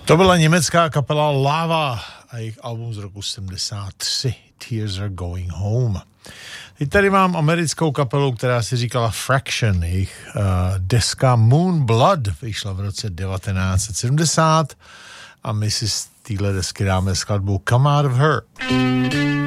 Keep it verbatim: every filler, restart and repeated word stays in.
To byla německá kapela Lava a jejich album z roku sedmdesát tři Tears Are Going Home. Teď tady mám americkou kapelu, která si říkala Fraction. Jejich uh, deska Moon Blood vyšla v roce devatenáct set sedmdesát a my si z téhle desky dáme skladbu Come Out of Her.